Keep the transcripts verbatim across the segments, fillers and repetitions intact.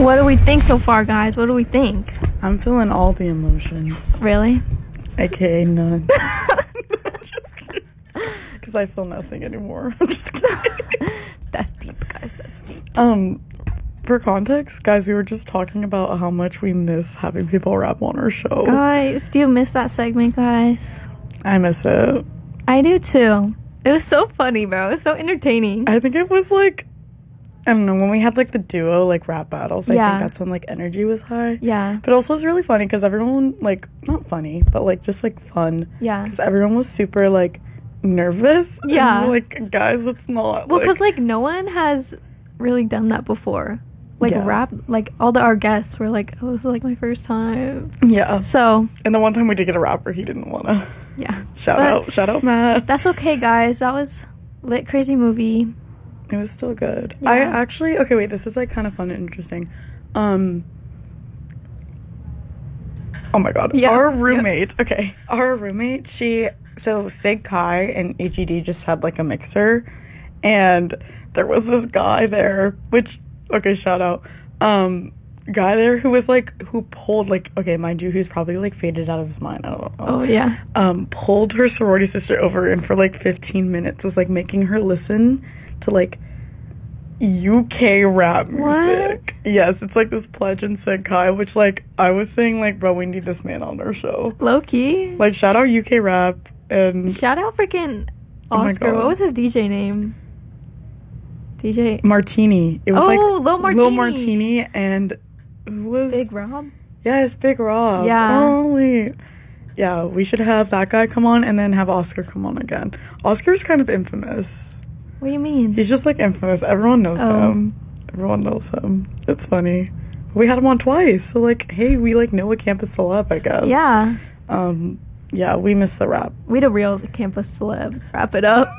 What do we think so far, guys? What do we think? I'm feeling all the emotions. Really? A K A none. Just kidding. Because I feel nothing anymore. I'm just kidding. That's deep, guys. That's deep. Um, for context, guys, we were just talking about how much we miss having people rap on our show. Guys, do you miss that segment, guys? I miss it. I do too. It was so funny, bro. It was so entertaining. I think it was like, I don't know, when we had like the duo like rap battles, I Yeah. think that's when like energy was high. Yeah. But also it was really funny because everyone, like, not funny, but like just like fun. Yeah. Because everyone was super like nervous. Yeah. And, like, guys, it's not. Well, because like no one has really done that before. Like Yeah. rap, like all the our guests were like, oh, this is like my first time. Yeah. So And the one time we did get a rapper, he didn't want to. yeah. Shout But out. Shout out, Matt. That's okay, guys. That was lit, crazy movie. It was still good. Yeah. I actually, okay, wait, this is like kind of fun and interesting. Um, oh my god. Yeah. Our roommate, okay, our roommate, she, so Sig Kai and H E D just had like a mixer, and there was this guy there, which, okay, shout out, um, guy there who was like, who pulled like, okay, mind you, who's probably like faded out of his mind, I don't know. Oh yeah. Um, pulled her sorority sister over and for like fifteen minutes was like making her listen to like U K rap music. What? Yes, it's like this Pledge and Sig Kai, which like I was saying like, bro, we need this man on our show. Low key. Like, shout out U K rap and Shout out freaking Oh my Oscar. God. What was his D J name? D J Martini. It was Oh, like Lil Martini. Lil Martini and who was Big Rob. Yes, Big Rob. Yeah. Oh wait. Yeah, we should have that guy come on and then have Oscar come on again. Oscar's kind of infamous. What do you mean? He's just like infamous. Everyone knows Oh. him. Everyone knows him. It's funny. We had him on twice. So like, hey, we like know a campus celeb, I guess. Yeah. Um, yeah, we miss the rap. We the real campus celeb. Wrap it up.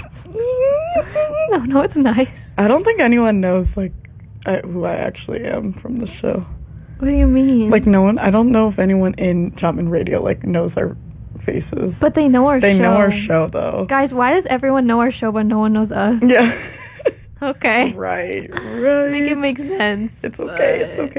No, no, it's nice. I don't think anyone knows like I, who I actually am from the show. What do you mean? Like no one. I don't know if anyone in Chapman Radio like knows our faces. But they know our they show. know our show though. Guys, why does everyone know our show but no one knows us? Yeah. Okay. Right. Right. Make it make sense. It's okay. It's but- okay.